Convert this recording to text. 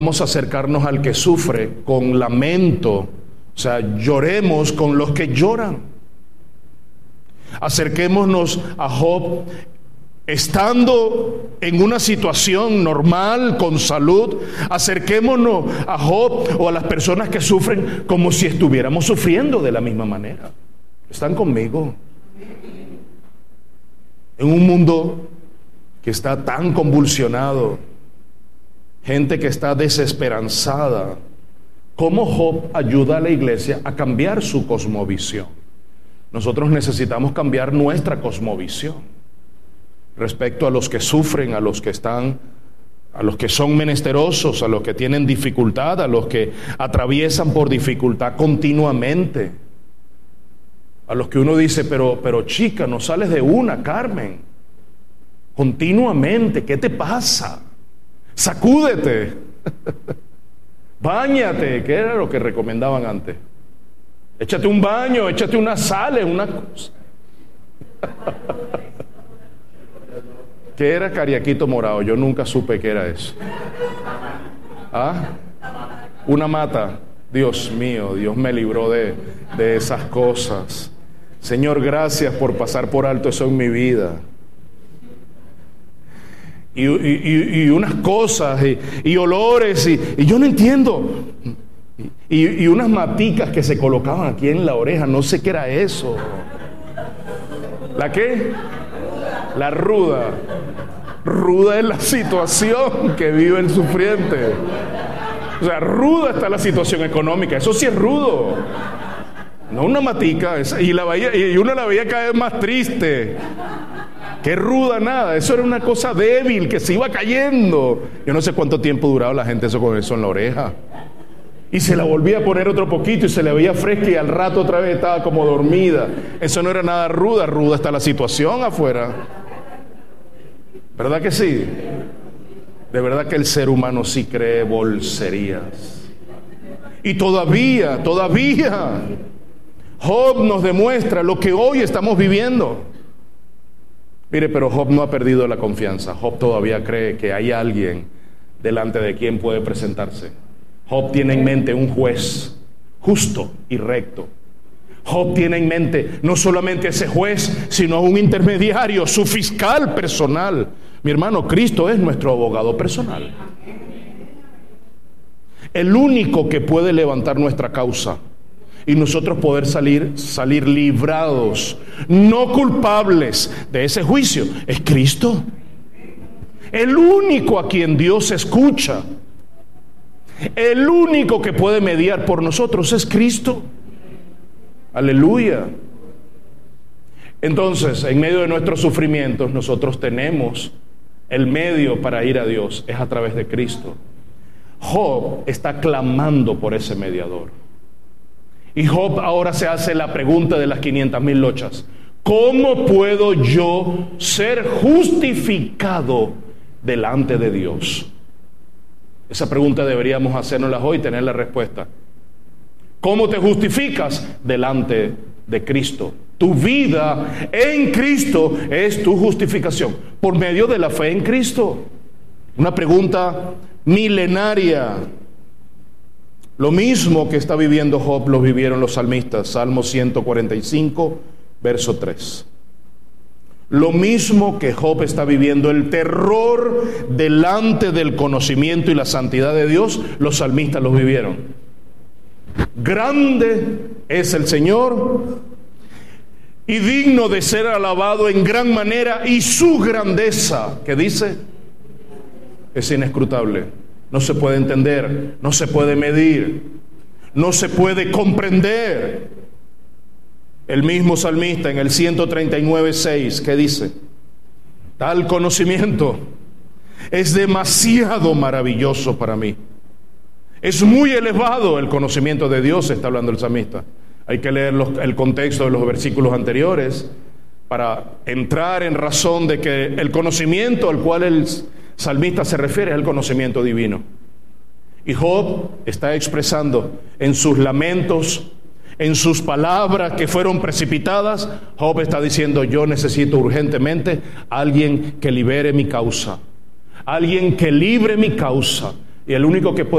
Vamos a acercarnos al que sufre con lamento, o sea, lloremos con los que lloran. Acerquémonos a Job estando en una situación normal, con salud. Acerquémonos a Job o a las personas que sufren como si estuviéramos sufriendo de la misma manera. ¿Están conmigo? En un mundo que está tan convulsionado, gente que está desesperanzada, ¿cómo Job ayuda a la iglesia a cambiar su cosmovisión? Nosotros necesitamos cambiar nuestra cosmovisión respecto a los que sufren, a los que son menesterosos, a los que tienen dificultad, a los que atraviesan por dificultad continuamente, a los que uno dice, pero chica, no sales de una, Carmen, continuamente, ¿qué te pasa? Sacúdete, báñate, que era lo que recomendaban antes. Échate un baño, échate una sal, una cosa. ¿Qué era cariaquito morado? Yo nunca supe qué era eso. ¿Ah? Una mata. Dios mío, Dios me libró de esas cosas. Señor, gracias por pasar por alto eso en mi vida. Y unas cosas y olores y yo no entiendo. Y unas maticas que se colocaban aquí en la oreja, no sé qué era eso. ¿La qué? La ruda. Ruda es la situación que vive el sufriente. O sea, ruda está la situación económica, eso sí es rudo. No una matica, y uno la veía cada vez más triste. Qué ruda nada, eso era una cosa débil que se iba cayendo. Yo no sé cuánto tiempo duraba la gente eso con eso en la oreja. Y se la volvía a poner otro poquito y se le veía fresca y al rato otra vez estaba como dormida. Eso no era nada ruda, ruda está la situación afuera. ¿Verdad que sí? De verdad que el ser humano sí cree bolserías. Y todavía Job nos demuestra lo que hoy estamos viviendo. Mire, pero Job no ha perdido la confianza. Job todavía cree que hay alguien delante de quien puede presentarse. Job tiene en mente un juez justo y recto. Job tiene en mente no solamente ese juez, sino un intermediario, su fiscal personal. Mi hermano, Cristo es nuestro abogado personal. El único que puede levantar nuestra causa y nosotros poder salir librados, no culpables de ese juicio, es Cristo. El único a quien Dios escucha, el único que puede mediar por nosotros es Cristo. Aleluya. Entonces, en medio de nuestros sufrimientos, nosotros tenemos el medio para ir a Dios, es a través de Cristo. Job está clamando por ese mediador. Y Job ahora se hace la pregunta de las 500,000 lochas: ¿cómo puedo yo ser justificado delante de Dios? Esa pregunta deberíamos hacernosla hoy y tener la respuesta. ¿Cómo te justificas? Delante de Cristo. Tu vida en Cristo es tu justificación, por medio de la fe en Cristo. Una pregunta milenaria. Lo mismo que está viviendo Job lo vivieron los salmistas. Salmo 145, verso 3. Lo mismo que Job está viviendo, el terror delante del conocimiento y la santidad de Dios, los salmistas los vivieron. Grande es el Señor y digno de ser alabado en gran manera, y su grandeza, ¿qué dice? Es inescrutable. No se puede entender, no se puede medir, no se puede comprender. El mismo salmista en el 139:6, ¿qué dice? Tal conocimiento es demasiado maravilloso para mí. Es muy elevado el conocimiento de Dios, está hablando el salmista. Hay que leer el contexto de los versículos anteriores para entrar en razón de que el conocimiento al cual el salmista se refiere es el conocimiento divino. Y Job está expresando en sus lamentos, en sus palabras que fueron precipitadas, Job está diciendo: yo necesito urgentemente a alguien que libere mi causa, alguien que libre mi causa. Y el único que puede